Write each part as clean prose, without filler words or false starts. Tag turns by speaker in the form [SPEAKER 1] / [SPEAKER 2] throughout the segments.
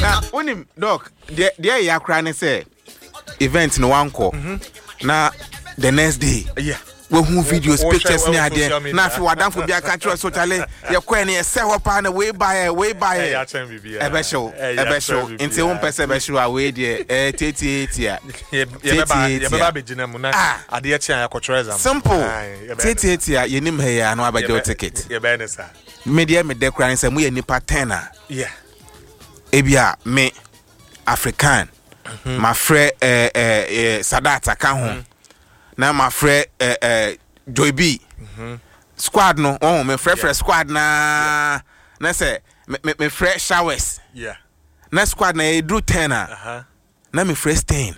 [SPEAKER 1] na unim doc there ya kra ne say event no one call na the next day we who videos pictures near there na fi wadan for bia catch us so tale ye kwa ne se ho pa na we buy
[SPEAKER 2] ya chen bibia
[SPEAKER 1] ebe show inte one person be show away there 38 ya
[SPEAKER 2] ye beba be gina mu na ade ye chen akotro exam
[SPEAKER 1] simple 38 ya ye nim he ya no abaje ticket
[SPEAKER 2] ye be ne sa
[SPEAKER 1] media me de kran say mu ye nipa 10 ebia me African my friend Sadata ka ho na my friend Joy B squad no me friend squad na say me friend Showers na squad na e drew 10 na me friend Stain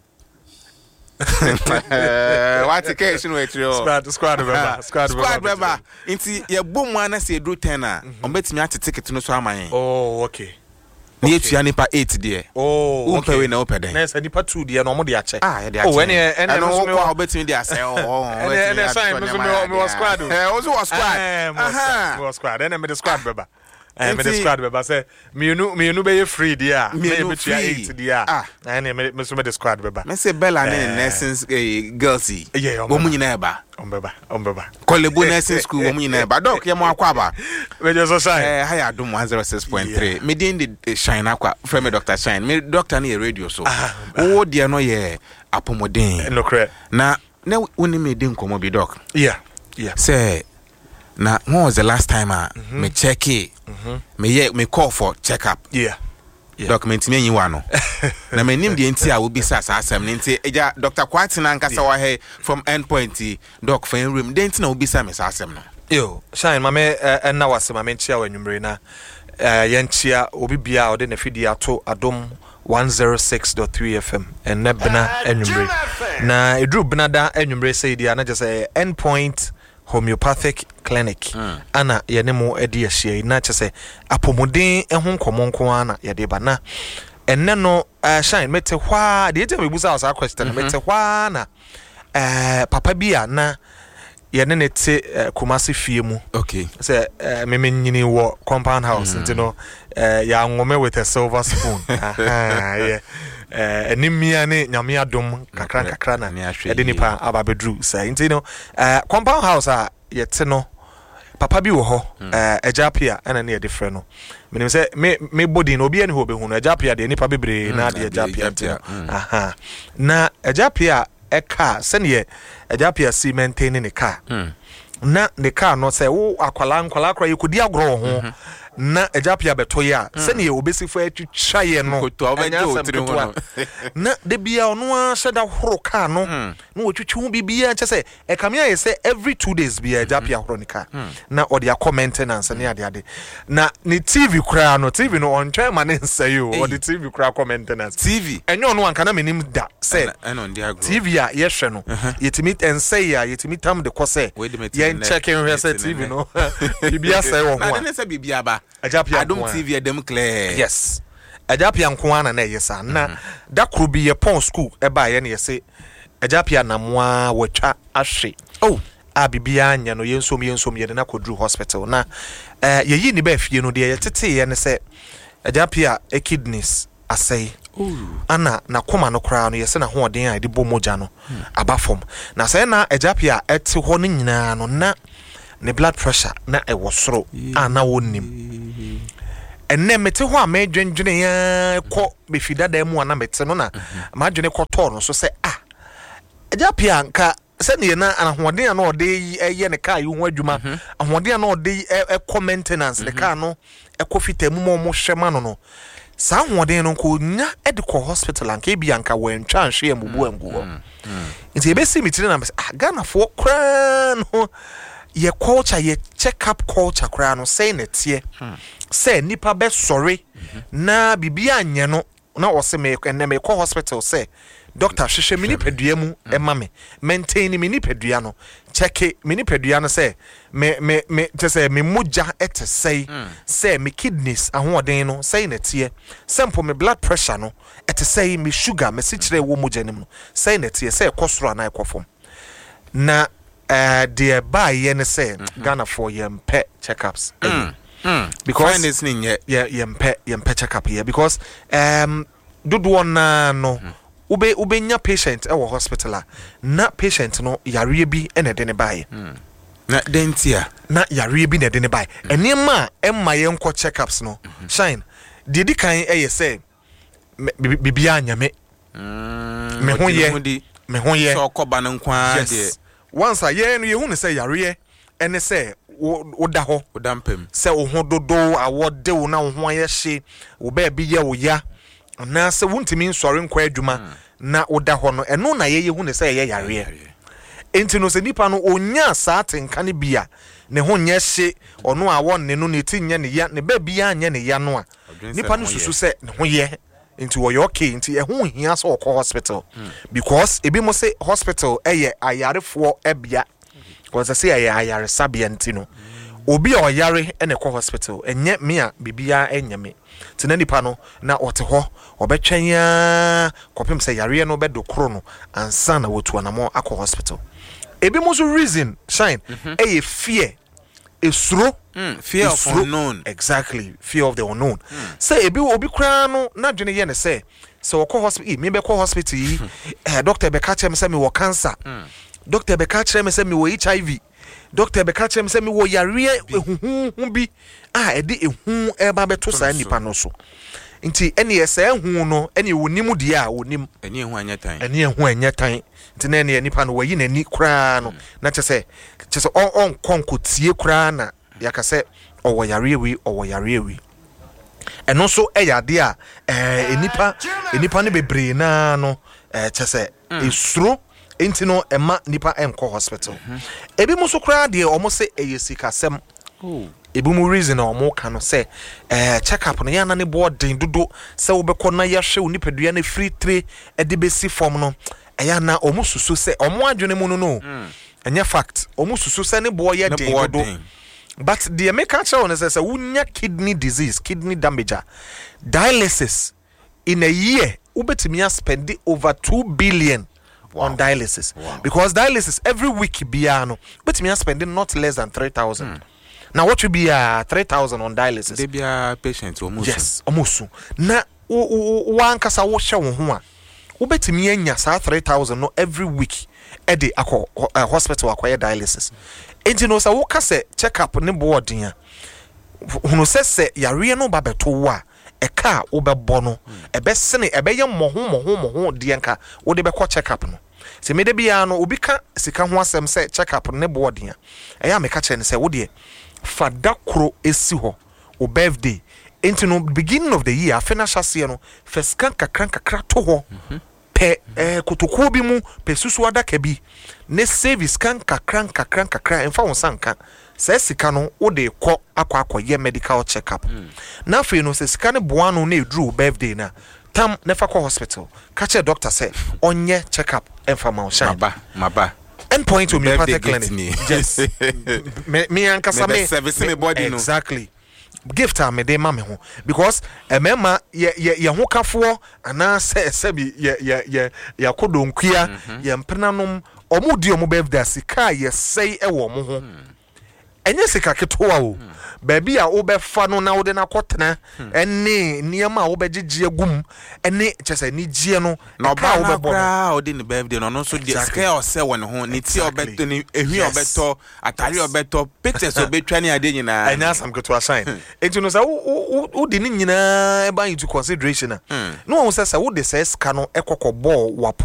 [SPEAKER 1] what occasion we trio
[SPEAKER 2] squad member
[SPEAKER 1] inti ye bom na say drew 10 on betimi ati ticket no so amayen
[SPEAKER 2] okay
[SPEAKER 1] ni etua nipa 8 there
[SPEAKER 2] okay
[SPEAKER 1] we na opeden
[SPEAKER 2] na say nipa 2 there no mo de ache
[SPEAKER 1] de ache
[SPEAKER 2] ene
[SPEAKER 1] no kwa obetimi de ase
[SPEAKER 2] ene sign me was squad
[SPEAKER 1] also was squad
[SPEAKER 2] was squad ene me the squad beba me the squad beba say me nu be free there me betua 8 there ene me so me the squad beba
[SPEAKER 1] me say Bella na nursing girlsy wo mu nyina eba
[SPEAKER 2] ombeba
[SPEAKER 1] Kolebu nursing school wo mu nyina eba doc ye mo akwa ba
[SPEAKER 2] we just shine
[SPEAKER 1] higher dom 106.3 me din the shine akwa from me Dr. Shine me doctor na radio so wo de no ye apomodin
[SPEAKER 2] no correct
[SPEAKER 1] na woni me din komo bi doc
[SPEAKER 2] yeah
[SPEAKER 1] say na when was the last time me check it me call for check up document me nyiwa no na me nim de nti a wo bisa sa asem ne nti eja Dr. Kwati na nkasa wa he from endpoint doc fan room de nti na wo bisa me sa asem no
[SPEAKER 2] yo shine mame na wase mame ntia wa nwumre na yentia obi bia ode na fidi ato adom 106.3 FM and nebna enumre na edru bnada enumre say dia na just endpoint homeopathic clinic ana yene mo edi ahia na chese apomodin ehun nkomonko ana yede ba na enne no shine mete hwa de je mebusa asa question mete hwa na papa bia na yene ne te Kumasi fie mu
[SPEAKER 1] okay
[SPEAKER 2] say memenyini wo compound house ntino ya ngome with a silver spoon yeah enimia ne nyame adom kakra na ede nipa ababedru say ntino compound house a yete no papa bi wo ho ejapia ana ne de frɛ no menim say me body no obi ani ho behunu ejapia de nipa bebre na de ejapia na ejapia eka sene ejapia si maintain ne car na ne car no say wo akwala akra yekodi agro ho na ejapia beto ya sene obesifo atwitwa ye no na de bia ono a sheda horo car no na wotwitwi ho bibia nche ekamia ye say every 2 days bia ejapia horo ne car na odi a maintenance ne ade na ni TV kura no TV no on twa mane nsayo odi TV kura maintenance
[SPEAKER 1] TV
[SPEAKER 2] enyo no anka na menim da say TV a ye hwe no yetimi ensay ya yetimi tam de kose ye checking we say TV no bibia say wo ho
[SPEAKER 1] na ne say bibia ba
[SPEAKER 2] Ajapia
[SPEAKER 1] Adom TV Adam clear.
[SPEAKER 2] Yes. Ajapia nkoana na yesa na da kro bi ye pon school e ba ye na yese Ajapia na moa watwa ahwe. Oh, abibia anya no yensom ye na kodru hospital na ye yi ni ba fie no de ye tete ye ne se Ajapia kidneys asay. Ana na koma no kra no yese na hoden a de bɔ moja no abafom. Na say na Ajapia ete ho no nyina no na ne blood pressure na e wosoro ana wonim enne mete ho a medwendwene ya kɔ befida da mu ana mete no na madwene kɔtɔ no so sɛ Ajapia nka sɛ ne na ahoɔden na ɔde ye ne car yi ho adwuma ahoɔden na ɔde maintenance ne car no ɛkɔ fitamu mo hwɛma no saa ahoɔden no ko nya de kɔ hospital anka bi anka wantwa nhwe ambubu angu nti ebesi mitire na Ghana fo kra no ye culture ye check up culture kra no say netie say nipa be sorry na bibia anye no na wo se me ko hospital say doctor hwehwe me nipadua mu e ma me maintain me nipadua no check me nipadua no say me just say me moja ete say me kidneys ahoden no say netie sample me blood pressure no ete say me sugar me sikire wo moja nim no say netie say kosoro na ekofom na dear by yen say Ghana for yem pet checkups because
[SPEAKER 1] finance ni nye
[SPEAKER 2] yempe check up here because dodo na no ube nya patient e wo hospital na patient no yare bi ene de ne bae
[SPEAKER 1] na dentia
[SPEAKER 2] na yare bi na de ne bae enema emma yenko check ups no shine di kan eye say bibia anyame me ho ye
[SPEAKER 1] so koba no kwa de
[SPEAKER 2] once ye no ye hu ne say yare ene say woda ho
[SPEAKER 1] odampem
[SPEAKER 2] say wo ho dodo awode wo na wo ho ayehye wo ba bi ye wo ya na say wuntimi nsore nkwa adwuma na woda ho no eno na ye hu ne say ye yare enti no se nipa no onya saate nka ne bia ne ho nye hye ono awon ne no ne ti nye ne ya ne ba bia anye ne ya no a nipa no susu se ne ho ye enti wo okay enti e ho hia so okọ hospital because ebi mo say hospital eye ayarefo ebia because say eye ayare sabia enti no obi a oyare ene kọ hospital enye me a bibia enye me tina nipa no na ote ho obetwen ya kopem say yare no bedo kro no ansa na wotu anamo akọ hospital ebi mo so reason shine eye fear esuro
[SPEAKER 1] fear of unknown
[SPEAKER 2] exactly fear of the unknown say ebi obi kra no na dwene ye ne say so okọ hospital me be kọ hospital yi doctor be catch me say me wo cancer doctor be catch me say me wo HIV doctor be catch me say me wo yare ehuhu bi e de ehu e ba beto sa nipa no so nti ene ese ehu no ene wonim dia a wonim
[SPEAKER 1] ene ehu anyetan
[SPEAKER 2] nti na ene nipa no wayi nani kra no na chese on konkotie kra na yaka se owo yare wi eno so eyade a enipa ne bebre na no chese esuro enti no ema nipa enko hospital ebi mo so kra de omo se eyesika sem ebi mu reason omo ka no se check up no yana ne boarding dodo se wo bekọ na ya hwe onipadua na free tray e de besi form no eya na omo susu se omo adwene mu no enya fact omo susu se ne boy ye den dodo but the American show say wunya kidney disease kidney damage dialysis in a year ubetimi spend over 2 billion on dialysis because dialysis every week biano ubetimi spending not less than 3,000 now what should be 3,000 on dialysis
[SPEAKER 1] they be a patient almost
[SPEAKER 2] yes almost na wan kasa wo hye wo ho a ubetimi anya sa 3,000 no every week ede akọ hospital akọ dialysis enti no sa wo kase check up ne boarding a hunu sese yare no ba beto wa e ka wo bebo no e be sene e be ye moho de nka wo de be ko check up no se me de bia no obi ka sika ho asem se check up ne boarding a e ya me ka che ne se wo de fada kro esi ho o birthday enti no beginning of the year finish ase no first kan kakra to ho pe kotokuo bi mu pe susu adaka bi ne service kan kakra emfa won sanka se sika no wo de kọ akọ ye medical check up na fe no se sika ne boa no na edru birthday na tam nefa kọ hospital ka che doctor say onye check up emfa ma shine
[SPEAKER 1] maba
[SPEAKER 2] endpoint to me party clinic yes me ankasa me
[SPEAKER 1] service me body no
[SPEAKER 2] exactly gift am de ma me ho because emema ye ho kafo ana se bi ye kodonkua ye mpenanom omudi omo birthday sika ye sei e wo mo ho enye sika ketoa o baby a wo be fa no na wo de na kotena ene niam a wo be gigye agum ene chese ni gie no
[SPEAKER 1] na ba wo be bra o de ni birthday no so de sika o se won ho ni ti obeto ni ehwi obeto atari obeto pictures obetwa ni ade nyina
[SPEAKER 2] enya sam ketoa shine enti no sa wo de ni nyina e ban into consideration no wo se wo de se sika no ekokọ ball wa